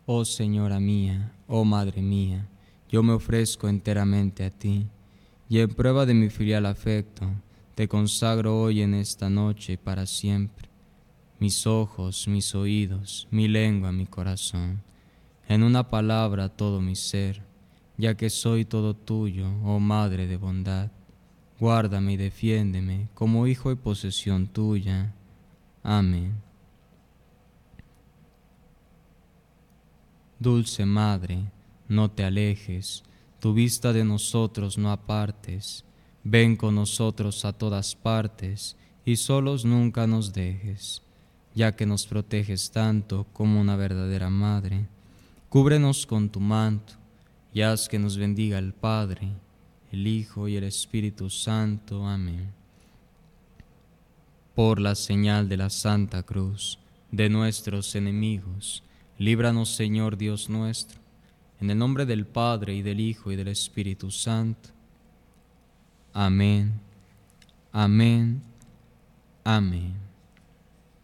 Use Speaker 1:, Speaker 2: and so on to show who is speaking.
Speaker 1: Oh Señora mía, oh Madre mía, yo me ofrezco enteramente a ti, y en prueba de mi filial afecto, te consagro hoy en esta noche y para siempre, mis ojos, mis oídos, mi lengua, mi corazón, en una palabra todo mi ser, ya que soy todo tuyo, oh Madre de bondad. Guárdame y defiéndeme como hijo y posesión tuya. Amén. Dulce Madre, no te alejes, tu vista de nosotros no apartes, ven con nosotros a todas partes y solos nunca nos dejes, ya que nos proteges tanto como una verdadera madre. Cúbrenos con tu manto y haz que nos bendiga el Padre, el Hijo y el Espíritu Santo. Amén. Por la señal de la Santa Cruz de nuestros enemigos, líbranos, Señor Dios nuestro, en el nombre del Padre, y del Hijo, y del Espíritu Santo. Amén, amén, amén.